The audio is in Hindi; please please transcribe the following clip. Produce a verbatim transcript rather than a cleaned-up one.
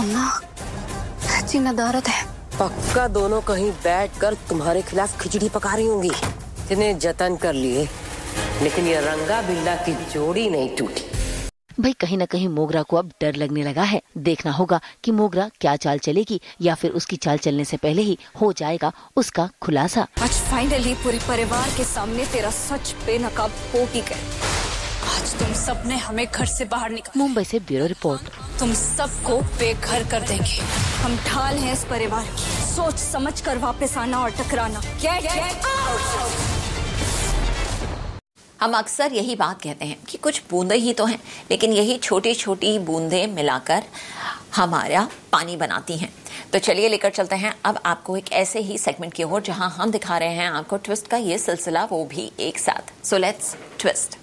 अम्मा, सच्ची नदारत है। पक्का दोनों कहीं बैठकर तुम्हारे खिलाफ खिचड़ी पका रही होंगी। इतने जतन कर लिए, लेकिन ये रंगा बिल्ला की जोड़ी नहीं टूटी। भाई कहीं न कहीं मोगरा को अब डर लगने लगा है। देखना होगा कि मोगरा क्या चाल चलेगी या फिर उसकी चाल चलने से पहले ही हो जाएगा उसका खुलासा। आज फाइनली पूरे परिवार के सामने तेरा सच बेनकाब हो ही गया। आज तुम सबने हमें घर से बाहर निकाल। मुंबई से ब्यूरो रिपोर्ट। तुम सबको बेघर कर देंगे। हम ढाल हैं इस परिवार की। सोच समझ कर वापस आना और टकराना। Get out! हम अक्सर यही बात कहते हैं कि कुछ बूंदे ही तो हैं, लेकिन यही छोटी छोटी बूंदें मिलाकर हमारा पानी बनाती हैं। तो चलिए लेकर चलते हैं अब आपको एक ऐसे ही सेगमेंट की ओर जहां हम दिखा रहे हैं आपको ट्विस्ट का ये सिलसिला, वो भी एक साथ। So let's twist.